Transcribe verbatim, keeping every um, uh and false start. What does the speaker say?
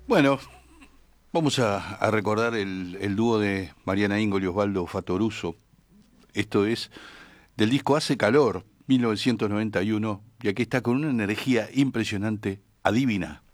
Bueno, vamos a, a recordar el, el dúo de Mariana Ingol y Osvaldo Fatoruso. Esto es del disco Hace Calor, mil novecientos noventa y uno, y aquí está con una energía impresionante, Adivina.